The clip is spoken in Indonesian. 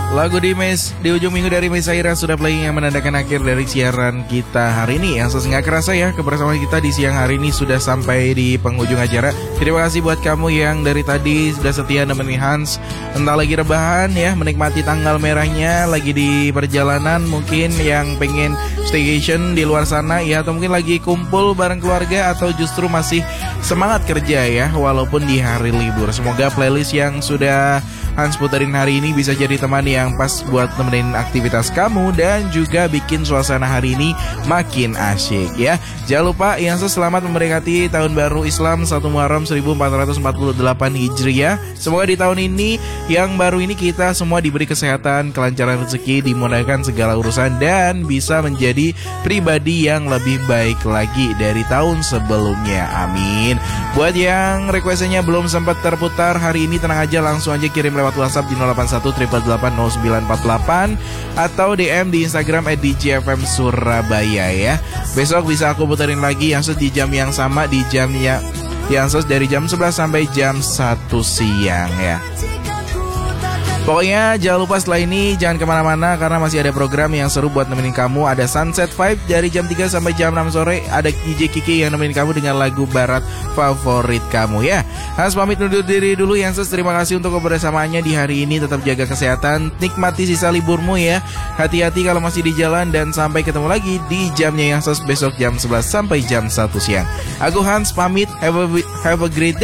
Lagu di ujung minggu dari Miss Aira sudah playing yang menandakan akhir dari siaran kita hari ini. Yang nggak kerasa ya, kebersamaan kita di siang hari ini sudah sampai di penghujung acara. Terima kasih buat kamu yang dari tadi sudah setia nemenin Hans. Entah lagi rebahan ya, menikmati tanggal merahnya, lagi di perjalanan, mungkin yang pengen staycation di luar sana ya, atau mungkin lagi kumpul bareng keluarga, atau justru masih semangat kerja ya, walaupun di hari libur. Semoga playlist yang sudah Hans puterin hari ini bisa jadi teman yang pas buat nemenin aktivitas kamu dan juga bikin suasana hari ini makin asyik ya. Jangan lupa yang selamat memperingati tahun baru Islam 1 Muharram 1448 Hijriah. Semoga di tahun ini yang baru ini kita semua diberi kesehatan, kelancaran rezeki, dimudahkan segala urusan dan bisa menjadi pribadi yang lebih baik lagi dari tahun sebelumnya. Amin. Buat yang requestnya belum sempat terputar hari ini, tenang aja, langsung aja kirim lewat WhatsApp di 081 888 0948 atau DM di Instagram @djfm Surabaya ya. Besok bisa aku puterin lagi yang di jam yang sama, di jamnya yang dari jam 11 sampai jam 1 siang ya. Pokoknya jangan lupa setelah ini jangan kemana-mana karena masih ada program yang seru buat nemenin kamu. Ada Sunset Vibe dari jam 3 sampai jam 6 sore. Ada DJ Kiki yang nemenin kamu dengan lagu barat favorit kamu ya. Hans pamit undur diri dulu. Yang terima kasih untuk kebersamaannya di hari ini. Tetap jaga kesehatan, nikmati sisa liburmu ya. Hati-hati kalau masih di jalan dan sampai ketemu lagi di jamnya yang besok jam 11 sampai jam 1 siang. Aku Hans pamit. Have a great day.